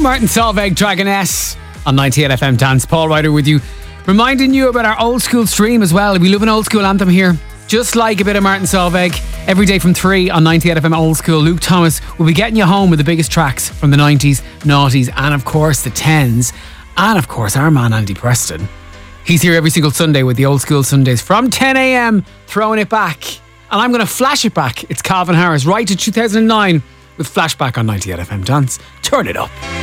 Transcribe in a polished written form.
Martin Solveig, Dragoness on 98 FM Dance. Paul Ryder with you, reminding you about our old school stream as well. We love an old school anthem here, just like a bit of Martin Solveig. Every day from 3 on 98 FM Old School. Luke Thomas will be getting you home with the biggest tracks from the 90s, noughties, and of course the 10s. And of course our man Andy Preston. He's here every single Sunday with the Old School Sundays from 10 a.m, throwing it back. And I'm going to flash it back. It's Calvin Harris right to 2009 with Flashback on 98 FM Dance. Turn it up.